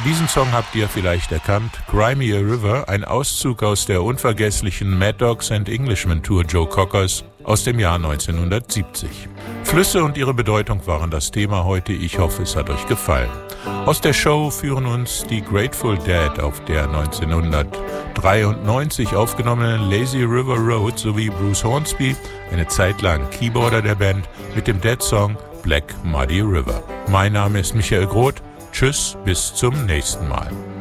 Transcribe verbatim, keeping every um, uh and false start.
Diesen Song habt ihr vielleicht erkannt, Cry Me a River, ein Auszug aus der unvergesslichen Mad Dogs and Englishmen Tour Joe Cockers aus dem Jahr neunzehnhundertsiebzig. Flüsse und ihre Bedeutung waren das Thema heute, ich hoffe es hat euch gefallen. Aus der Show führen uns die Grateful Dead auf der neunzehnhundertdreiundneunzig aufgenommenen Lazy River Road sowie Bruce Hornsby, eine Zeit lang Keyboarder der Band, mit dem Dead-Song Black Muddy River. Mein Name ist Michael Groth. Tschüss, bis zum nächsten Mal.